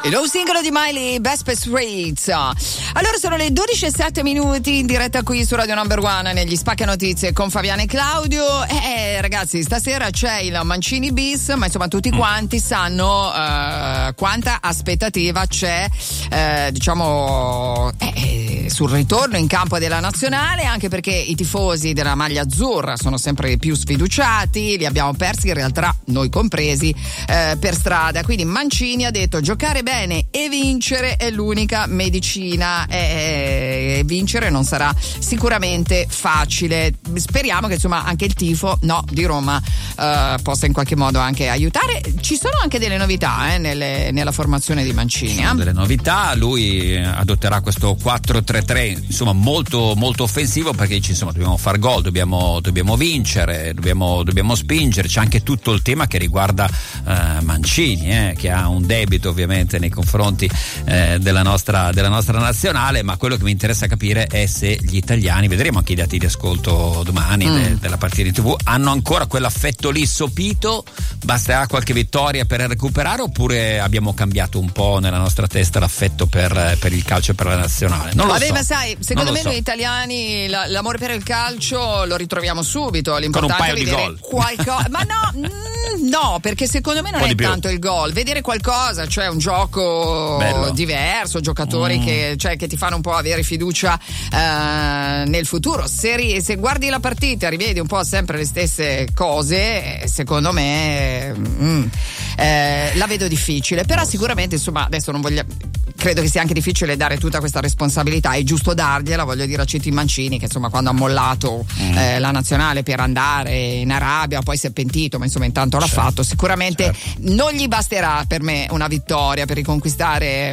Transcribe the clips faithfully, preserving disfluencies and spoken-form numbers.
Il nuovo singolo di Miley, Best Best Rates. Allora sono le dodici e sette minuti in diretta qui su Radio Number One negli Spacca Notizie con Fabiana e Claudio. Eh ragazzi, stasera c'è il Mancini bis, ma insomma tutti quanti sanno uh, quanta aspettativa c'è uh, diciamo eh, sul ritorno in campo della nazionale, anche perché i tifosi della maglia azzurra sono sempre più sfiduciati, li abbiamo persi in realtà noi compresi uh, per strada, quindi Mancini ha detto giocare bene e vincere è l'unica medicina e vincere non sarà sicuramente facile. Speriamo che insomma anche il tifo no, di Roma uh, possa in qualche modo anche aiutare. Ci sono anche delle novità eh, nelle, nella formazione di Mancini. Ci sono eh? delle novità, lui adotterà questo quattro tre tre insomma molto molto offensivo, perché dice insomma dobbiamo far gol, dobbiamo, dobbiamo vincere, dobbiamo, dobbiamo spingere. C'è anche tutto il tema che riguarda uh, Mancini eh, che ha un debito ovviamente nei confronti eh, della nostra della nostra nazionale, ma quello che mi interessa capire è se gli italiani, vedremo anche i dati di ascolto domani mm. de, della partita di tivù, hanno ancora quell'affetto lì sopito, basterà qualche vittoria per recuperare, oppure abbiamo cambiato un po' nella nostra testa l'affetto per, per il calcio e per la nazionale. Non lo Vabbè, so. ma sai, secondo me so. noi italiani la, l'amore per il calcio lo ritroviamo subito, l'importante è vedere qualcosa. Ma no, mm, no, perché secondo me non è tanto il gol, vedere qualcosa, cioè un gioco Bello. diverso, giocatori mm. che, cioè, che ti fanno un po' avere fiducia uh, nel futuro. Se, ri, se guardi la partita rivedi un po' sempre le stesse cose, secondo me mm, eh, la vedo difficile, però sicuramente insomma adesso non voglio, credo che sia anche difficile dare tutta questa responsabilità, è giusto dargliela, voglio dire a Citi Mancini che insomma quando ha mollato mm. eh, la nazionale per andare in Arabia poi si è pentito, ma insomma intanto l'ha certo. fatto, sicuramente certo. non gli basterà per me una vittoria per riconquistare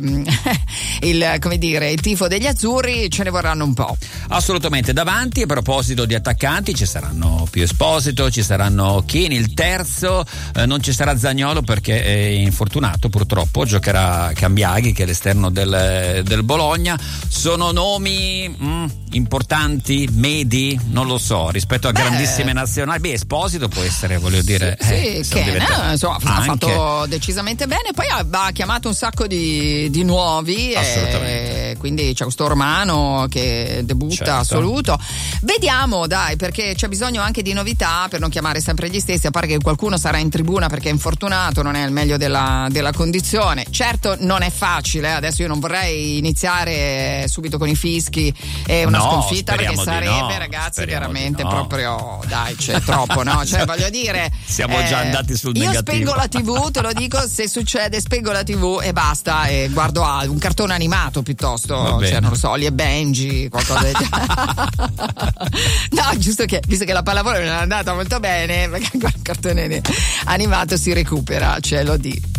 il, come dire, il tifo degli azzurri, ce ne vorranno un po'. Assolutamente. Davanti, a proposito di attaccanti, ci saranno più Esposito, ci saranno Chiini, il terzo eh, non ci sarà Zaniolo perché è infortunato purtroppo, giocherà Cambiaghi che è l'esterno del, del Bologna. Sono nomi mm, importanti, medi, non lo so, rispetto a Beh, grandissime nazionali. Beh, Esposito può essere, voglio dire, sì, eh, sì, che diventa... eh, insomma, ha fatto decisamente bene, poi ha, ha chiamato un sacco di, di nuovi, e quindi c'è questo Romano che debutta certo. assoluto. Vediamo dai, perché c'è bisogno anche di novità per non chiamare sempre gli stessi, a parte che qualcuno sarà in tribuna perché è infortunato, non è al meglio della, della condizione. Certo non è facile, adesso io non vorrei iniziare subito con i fischi e una no, sconfitta perché sarebbe no, ragazzi veramente no. proprio dai, c'è troppo, no? Cioè voglio dire siamo eh, già andati sul io negativo. Spengo la tivù, te lo dico, se succede spengo la tivù e basta e guardo a un cartone animato piuttosto, cioè non lo so, Oli e Benji, qualcosa del no, giusto che visto che la pallavolo non è andata molto bene, perché il cartone animato si recupera, ce lo di